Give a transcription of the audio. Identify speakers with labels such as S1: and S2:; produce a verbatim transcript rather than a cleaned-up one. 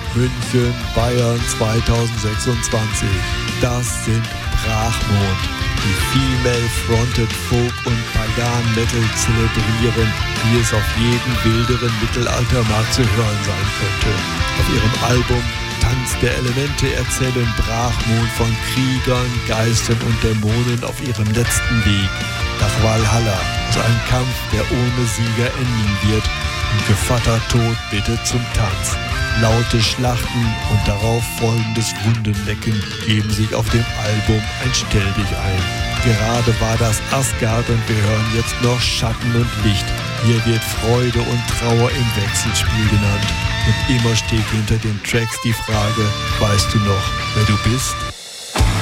S1: München, Bayern zweitausendsechsundzwanzig. Das sind Brachmond, die Female-Fronted Folk und Pagan Metal zelebrieren, wie es auf jedem wilderen Mittelaltermarkt zu hören sein könnte. Auf ihrem Album Tanz der Elemente erzählen Brachmond von Kriegern, Geistern und Dämonen auf ihrem letzten Weg nach Valhalla, also ein Kampf, der ohne Sieger enden wird, und Gevatter Tod bittet zum Tanz. Laute Schlachten und darauf folgendes Wundenlecken geben sich auf dem Album ein Stell dich ein. Gerade war das Asgard und wir hören jetzt noch Schatten und Licht. Hier wird Freude und Trauer im Wechselspiel genannt. Und immer steht hinter den Tracks die Frage, weißt du noch, wer du bist?